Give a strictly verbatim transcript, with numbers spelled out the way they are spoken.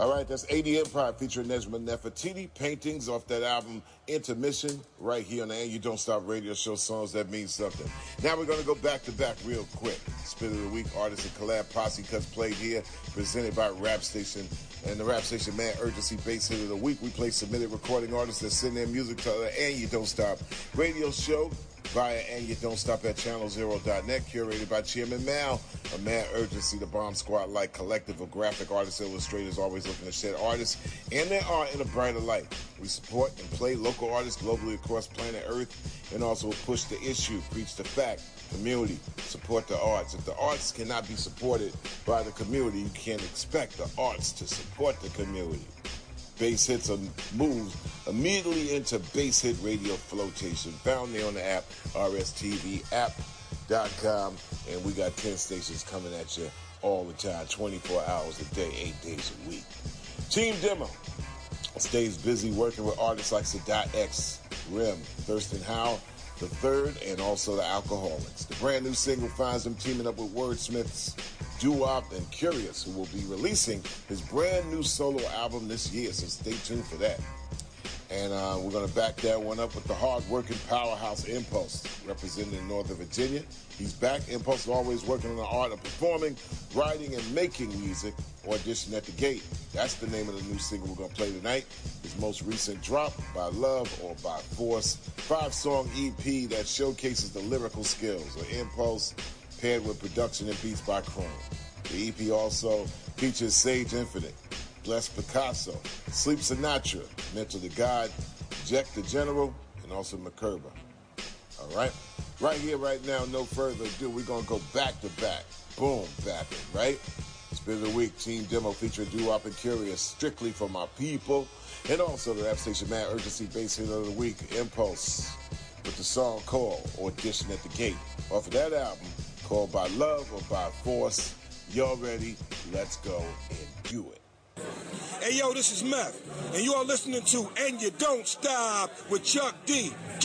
All right, that's A D Empire featuring Nejma Nefertiti, paintings off that album Intermission, right here on the And You Don't Stop radio show, Songs That Mean Something. Now we're going to go back to back real quick. Spit of the Week, artist and collab posse cuts played here, presented by Rap Station and the Rap Station Man Urgency Bass Hit of the Week. We play submitted recording artists that send their music to the And You Don't Stop radio show via And You Don't Stop at channel zero dot net, curated by Chairman Mal, a Man Urgency, the Bomb Squad-like collective of graphic artists, illustrators, always looking to shed artists and their art in a brighter light. We support and play local artists globally across planet Earth, and also push the issue, preach the fact, community, support the arts. If the arts cannot be supported by the community, you can't expect the arts to support the community. Bass Hits are moves immediately into Bass Hit Radio Flotation, found there on the app, R S T V app dot com, and we got ten stations coming at you all the time, twenty-four hours a day, eight days a week. Team Demo stays busy working with artists like Sadat X, Rim, Thurston Howell the Third, and also the Alcoholics. The brand new single finds them teaming up with wordsmiths Doo-Wop and Curious, who will be releasing his brand new solo album this year, so stay tuned for that. And uh, we're going to back that one up with the hard-working powerhouse Impulse, representing in Northern Virginia. He's back. Impulse is always working on the art of performing, writing, and making music. Audition at the Gate. That's the name of the new single we're going to play tonight. His most recent drop, By Love or By Force, five-song E P that showcases the lyrical skills of Impulse, paired with production and beats by Chrome. The E P also features Sage Infinite, Bless Picasso, Sleep Sinatra, Mental to God, Jack the General, and also McCurba. All right? Right here, right now, no further ado, we're going to go back to back. Boom, back it, right? Spin of the Week, Team Demo featuring Doo-Wop and Curious, strictly for my people. And also the Rap Station Man Urgency Bass Hit of the Week, Impulse, with the song called Audition at the Gate. Off of that album, called By Love or By Force. Y'all ready? Let's go and do it. Hey, yo, this is Meth, and you are listening to And You Don't Stop with Chuck D.